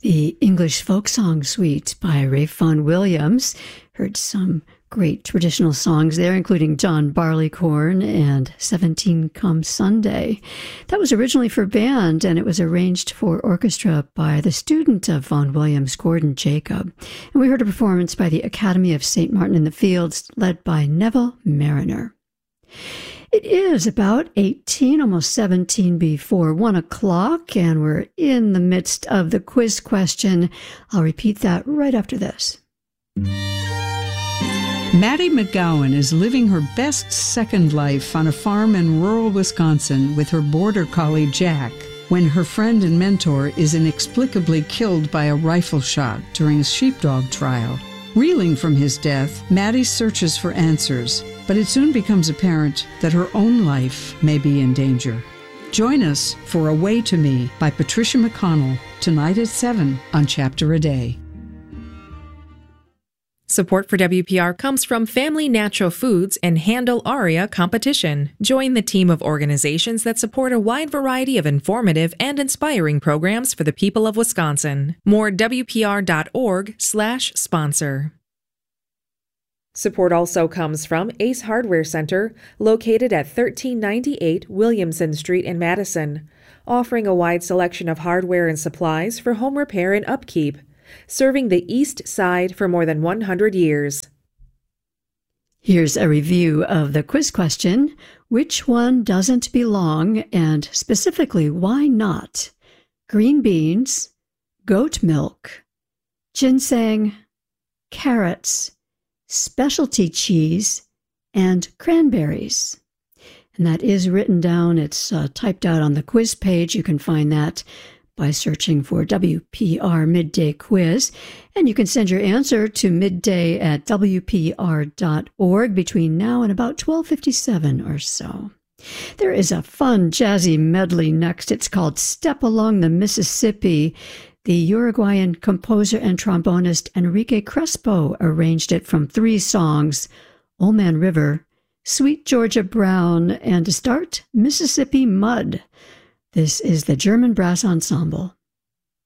The English Folk Song Suite by Ralph Vaughan Williams. Heard some great traditional songs there, including John Barleycorn and 17 Come Sunday. That was originally for band, and it was arranged for orchestra by the student of Vaughan Williams, Gordon Jacob. And we heard a performance by the Academy of St. Martin in the Fields, led by Neville Mariner. It is about 18, almost 17 before 1 o'clock, and we're in the midst of the quiz question. I'll repeat that right after this. Maddie McGowan is living her best second life on a farm in rural Wisconsin with her border collie Jack, when her friend and mentor is inexplicably killed by a rifle shot during a sheepdog trial. Reeling from his death, Maddie searches for answers, but it soon becomes apparent that her own life may be in danger. Join us for Away to Me by Patricia McConnell, tonight at 7 on Chapter a Day. Support for WPR comes from Family Natural Foods and Handle Aria Competition. Join the team of organizations that support a wide variety of informative and inspiring programs for the people of Wisconsin. More at WPR.org/sponsor. Support also comes from Ace Hardware Center, located at 1398 Williamson Street in Madison, offering a wide selection of hardware and supplies for home repair and upkeep, serving the East Side for more than 100 years. Here's a review of the quiz question. Which one doesn't belong, and specifically why not? Green beans, goat milk, ginseng, carrots, specialty cheese, and cranberries. And that is written down. It's typed out on the quiz page. You can find that by searching for WPR Midday Quiz. And you can send your answer to midday@wpr.org between now and about 12:57 or so. There is a fun jazzy medley next. It's called Step Along the Mississippi. The Uruguayan composer and trombonist Enrique Crespo arranged it from 3 songs: Old Man River, Sweet Georgia Brown, and to start, Mississippi Mud. This is the German Brass Ensemble.